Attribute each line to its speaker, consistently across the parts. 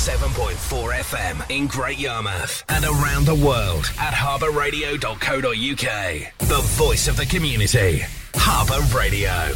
Speaker 1: 107.4 FM in Great Yarmouth and around the world at harbourradio.co.uk. The voice of the community. Harbour Radio.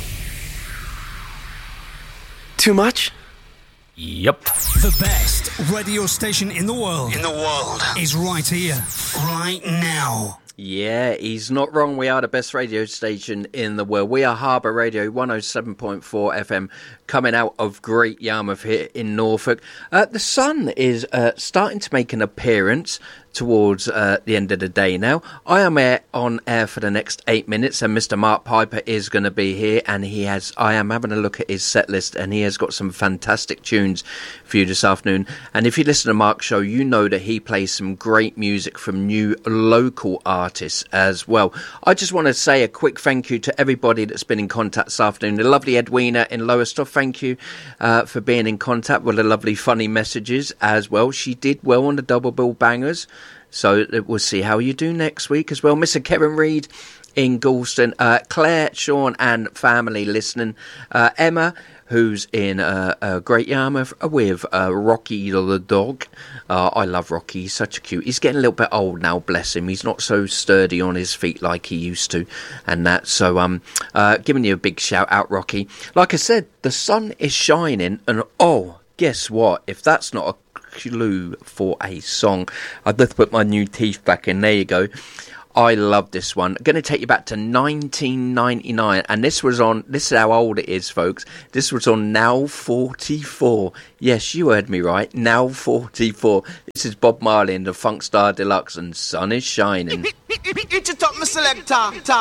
Speaker 2: Too much?
Speaker 3: Yep.
Speaker 4: The best radio station in the world. Is right here, right now.
Speaker 3: Yeah, he's not wrong. We are the best radio station in the world. We are Harbour Radio 107.4 FM, coming out of Great Yarmouth here in Norfolk. The sun is starting to make an appearance towards the end of the day now. I am on air for the next 8 minutes, and Mr. Mark Piper is going to be here, and I am having a look at his set list, and he has got some fantastic tunes for you this afternoon. And if you listen to Mark's show, you know that he plays some great music from new local artists as well. I just want to say a quick thank you to everybody that's been in contact this afternoon. The lovely Edwina in Lowestoft, thank you for being in contact with the lovely funny messages as well. She did well on the double bill bangers. So we'll see how you do next week as well. Mr. Kevin Reed in Galston, Claire, Sean and family listening. Emma, who's in Great Yarmouth with Rocky the dog. I love Rocky. He's such a cute. He's getting a little bit old now, bless him. He's not so sturdy on his feet like he used to and that. So giving you a big shout out, Rocky. Like I said, the sun is shining and guess what? If that's not a clue for a song, I'd just put my new teeth back in. There you go. I love this one. I'm going to take you back to 1999, and this is how old it is, folks. This was on Now 44. Yes, you heard me right. Now 44. This is Bob Marley and the Funk Star Deluxe, and Sun is Shining.
Speaker 5: It's a top, my selector.